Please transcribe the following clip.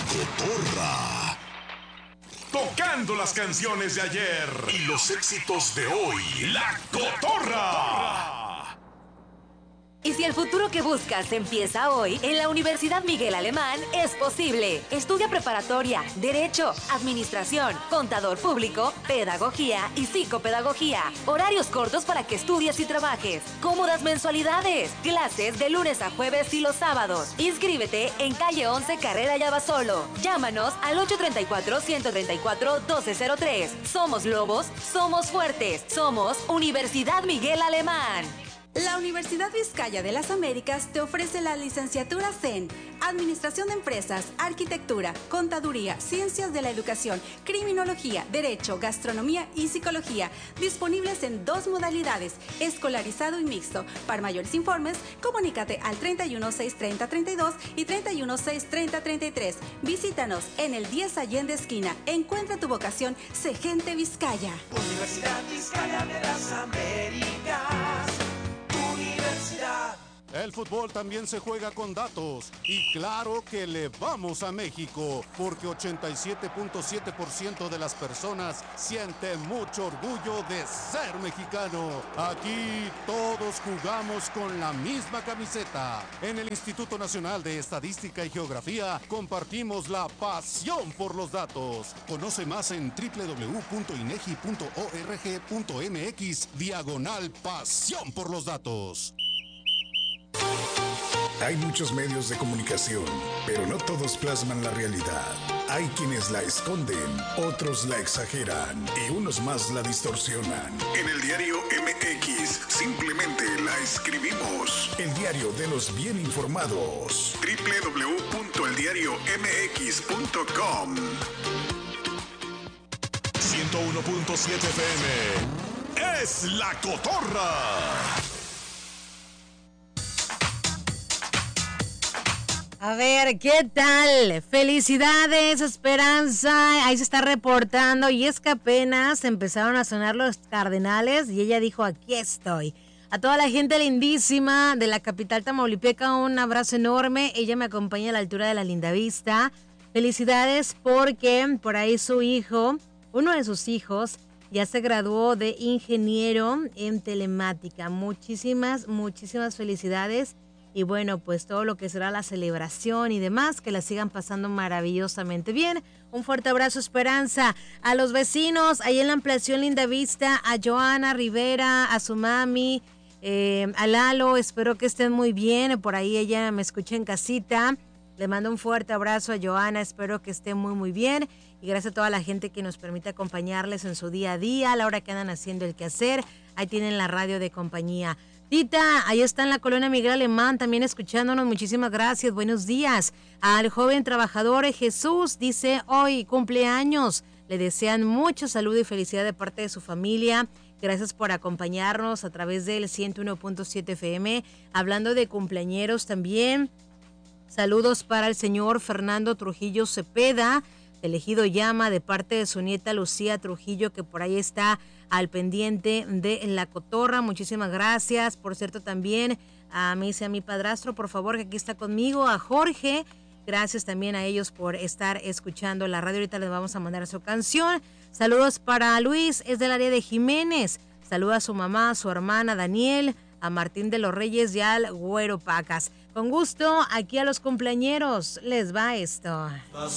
Cotorra. Tocando las canciones de ayer y los éxitos de hoy. La Cotorra. Y si el futuro que buscas empieza hoy, en la Universidad Miguel Alemán es posible. Estudia preparatoria, Derecho, Administración, Contador Público, Pedagogía y Psicopedagogía. Horarios cortos para que estudies y trabajes. Cómodas mensualidades. Clases de lunes a jueves y los sábados. Inscríbete en calle 11, carrera Yabasolo. Llámanos al 834-134-1203. Somos lobos, somos fuertes. Somos Universidad Miguel Alemán. La Universidad Vizcaya de las Américas te ofrece las licenciaturas en Administración de Empresas, Arquitectura, Contaduría, Ciencias de la Educación, Criminología, Derecho, Gastronomía y Psicología, disponibles en 2 modalidades, escolarizado y mixto. Para mayores informes, comunícate al 31-630-32 y 31-630-33. Visítanos en el 10 Allende esquina. Encuentra tu vocación, sé gente Vizcaya. Universidad Vizcaya de las Américas. Universidad. El fútbol también se juega con datos y claro que le vamos a México porque 87.7% de las personas sienten mucho orgullo de ser mexicano. Aquí todos jugamos con la misma camiseta. En el Instituto Nacional de Estadística y Geografía compartimos la pasión por los datos. Conoce más en www.inegi.org.mx/pasión por los datos. Hay muchos medios de comunicación, pero no todos plasman la realidad. Hay quienes la esconden, otros la exageran y unos más la distorsionan. En el diario MX simplemente la escribimos. El diario de los bien informados. www.eldiariomx.com 101.7 FM es La Cotorra. A ver, ¿qué tal? Felicidades, Esperanza. Ahí se está reportando. Y es que apenas empezaron a sonar los Cardenales y ella dijo, aquí estoy. A toda la gente lindísima de la capital tamaulipeca, un abrazo enorme. Ella me acompaña a la altura de la Lindavista. Felicidades porque por ahí su hijo, uno de sus hijos, ya se graduó de ingeniero en telemática. Muchísimas felicidades. Y bueno, pues todo lo que será la celebración y demás, que la sigan pasando maravillosamente bien. Un fuerte abrazo, Esperanza. A los vecinos, ahí en la ampliación Lindavista, a Joana Rivera, a su mami, a Lalo, espero que estén muy bien. Por ahí ella me escucha en casita. Le mando un fuerte abrazo a Joana, espero que esté muy bien. Y gracias a toda la gente que nos permite acompañarles en su día a día, a la hora que andan haciendo el quehacer. Ahí tienen la radio de compañía. Tita, ahí está en la colonia Miguel Alemán, también escuchándonos, muchísimas gracias, buenos días. Al joven trabajador Jesús, dice, hoy cumpleaños, le desean mucho salud y felicidad de parte de su familia. Gracias por acompañarnos a través del 101.7 FM, hablando de cumpleañeros también. Saludos para el señor Fernando Trujillo Cepeda, elegido llama de parte de su nieta Lucía Trujillo, que por ahí está al pendiente de La Cotorra. Muchísimas gracias. Por cierto, también me dice a mi padrastro, por favor, que aquí está conmigo, a Jorge. Gracias también a ellos por estar escuchando la radio. Ahorita les vamos a mandar su canción. Saludos para Luis, es del área de Jiménez. Saluda a su mamá, a su hermana Daniel, a Martín de los Reyes y al Güero Pacas. Con gusto, aquí a los cumpleañeros les va esto.